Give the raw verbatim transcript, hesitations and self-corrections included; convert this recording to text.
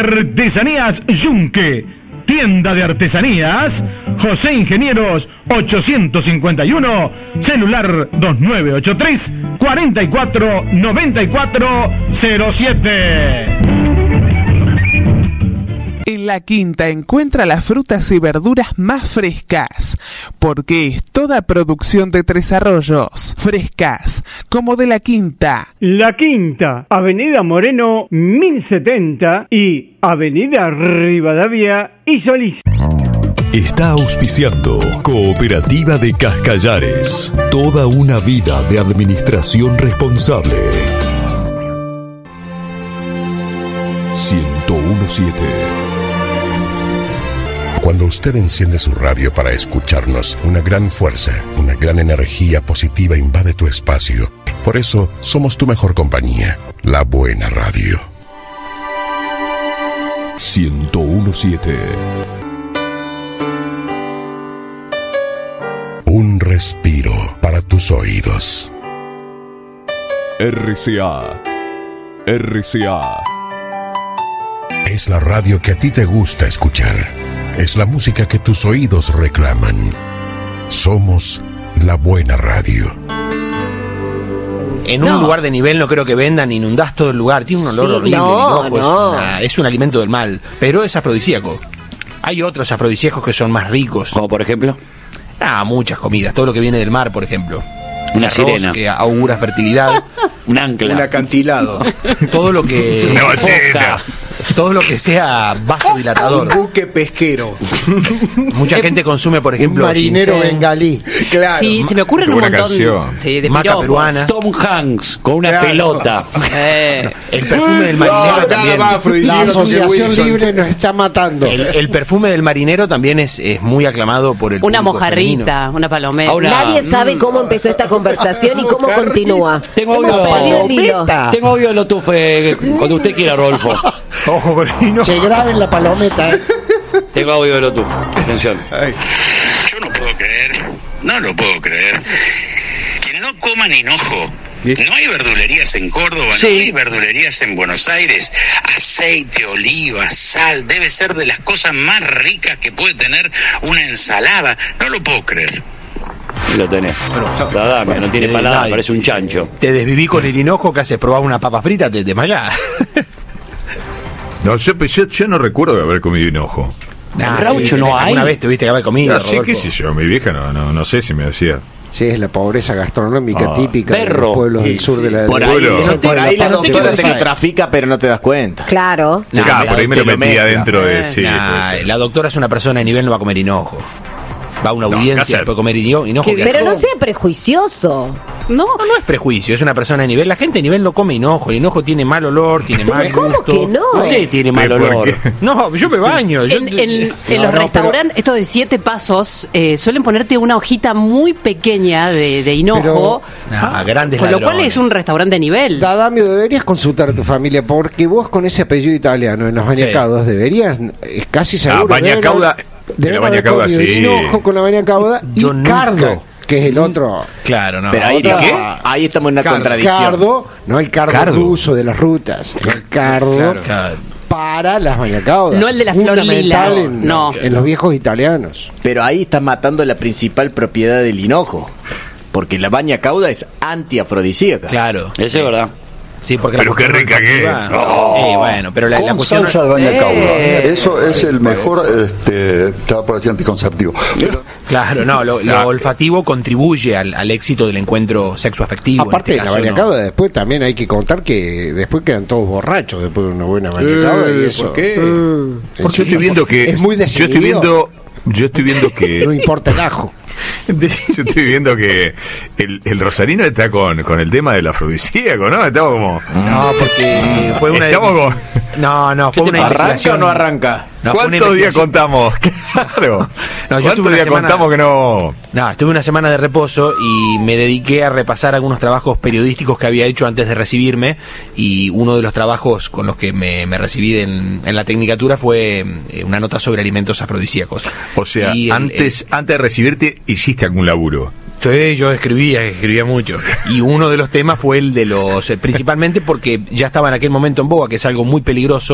Artesanías Yunque, tienda de artesanías, José Ingenieros ochocientos cincuenta y uno, celular dos nueve ocho tres, cuatro cuatro nueve cuatro cero siete. En La Quinta encuentra las frutas y verduras más frescas, porque es toda producción de Tres Arroyos, frescas, como de La Quinta. La Quinta, Avenida Moreno mil setenta y Avenida Rivadavia y Solís. Está auspiciando Cooperativa de Cascallares, toda una vida de administración responsable. ciento uno punto siete. Cuando usted enciende su radio para escucharnos, una gran fuerza, una gran energía positiva invade tu espacio. Por eso, somos tu mejor compañía, la buena radio. ciento uno punto siete. Un respiro para tus oídos. R C A. R C A. Es la radio que a ti te gusta escuchar. Es la música que tus oídos reclaman. Somos la buena radio. En un no. lugar de nivel no creo que vendan, inundás todo el lugar. Tiene un olor sí, horrible. No, no. Es, una, es un alimento del mal. Pero es afrodisíaco. Hay otros afrodisíacos que son más ricos. ¿Como por ejemplo? Ah, muchas comidas. Todo lo que viene del mar, por ejemplo. Una arroz sirena. Que augura fertilidad. Un ancla. Un acantilado. Todo lo que... Una ballena. Todo lo que sea vasodilatador. Un buque pesquero. Mucha gente consume, por ejemplo, un marinero ginseng. bengalí. Claro. Sí, se me ocurren un montón sí, de maca piropos. peruana. Tom Hanks con una Claro. pelota. Eh. El perfume del marinero No, también. nada más, La asociación libre nos está matando. El, el perfume del marinero también es, es muy aclamado por el Una público mojarrita, femenino. una palometa. Ahora- Nadie sabe cómo empezó esta conversación y cómo continúa. Tengo Hemos audio. perdido el hilo. Tengo audio de Lotufe cuando usted quiera, Rodolfo. Ojo con el hino. Se graben la palometa, ¿eh? Tengo audio de Lotufe. Atención. Yo no puedo creer, no lo puedo creer, que no coman hinojo. No hay verdulerías en Córdoba, Sí. no hay verdulerías en Buenos Aires. Aceite, oliva, sal, debe ser de las cosas más ricas que puede tener una ensalada. No lo puedo creer. Lo tenés. La dame, no tiene Eh, palabra, nadie. parece un chancho. Te desviví con el hinojo que haces probar una papa frita, te desmayás. No, yo, yo, yo no recuerdo de haber comido hinojo. Nah, Raucho sí, no hay. Una vez tuviste que haber comido. No, sí, Rodolfo. qué sé yo, mi vieja no, no, no sé si me decía. Sí, es la pobreza gastronómica Ah. típica de Perro. los pueblos Sí, del sur sí. de la Por de- ahí, Bueno. de- por ahí la parte de doctora Buenos te Aires. trafica, pero no te das cuenta. Claro. Nah, Claro, por ahí me lo te lo metía mezcla. dentro de sí. Nah, puede ser. la doctora es una persona de nivel, no va a comer hinojo. Va a una No, audiencia, Cáceres. después comer hino- hinojo. ¿Qué que Pero hace- no sea prejuicioso. No, No, no es prejuicio, es una persona de nivel. La gente de nivel no come hinojo. El hinojo tiene mal olor, tiene mal ¿Cómo gusto. que no? Usted tiene mal ¿Por olor. qué? No, yo me baño. Yo- En, en- en No, los no, restaurantes, esto de siete pasos, eh, suelen ponerte una hojita muy pequeña de, de hinojo, Ah, grandes con lo cual ladrones. es un restaurante de nivel. Dadamio, deberías consultar a tu familia porque vos con ese apellido italiano en los bañacaudas deberías, es casi seguro. Ah, Baña deben Cauda, haber- en deben la haber Baña Cauda, comido sí. hinojo con la baña cauda y Yo nunca- cardo, que es el otro. Claro, no. Pero ahí, Otra- ¿qué? Ahí estamos en una Car- contradicción. Cardo, no el cardo, Cardo. ruso de las rutas, el cardo Claro. para las bañacaudas. No el de la flor Fundamental lila, en, no. en los viejos italianos. Pero ahí estás matando la principal propiedad del hinojo. Porque la baña cauda es antiafrodisíaca. Claro. Eso es verdad. Sí, porque Pero la qué cuestión rica que olfativa- es. No. Eh, bueno, pero la, la Con cuestión salsa de baña Eh. cauda. Eso es el mejor, este, estaba por decir anticonceptivo. Pero- Claro, no, lo, lo No. olfativo contribuye al, al éxito del encuentro sexoafectivo. Aparte en de este la caso, bañacauda, no. después también hay que contar que después quedan todos borrachos después de una buena bañacauda y Eh, eso. ¿por qué? Mm, Porque yo estoy viendo que. es muy yo estoy desinhibido. viendo. Yo estoy viendo que. No importa el ajo. Yo estoy viendo que el, el rosarino está con, con el tema del afrodisíaco, ¿no? Estamos como. No, porque fue una Estamos devis- No, no, fue una ¿Arranca investigación. o no arranca? No, fue una ¿Cuántos días investigación- contamos? Claro. No, yo ¿Cuántos tuve una días semana- contamos que no? No, estuve una semana de reposo y me dediqué a repasar algunos trabajos periodísticos que había hecho antes de recibirme, y uno de los trabajos con los que me, me recibí en, en la tecnicatura fue eh, una nota sobre alimentos afrodisíacos. O sea, Y el- antes, antes de recibirte, hiciste algún laburo. Sí, yo escribía, escribía mucho. Y uno de los temas fue el de los, eh, principalmente porque ya estaba en aquel momento en boga, que es algo muy peligroso,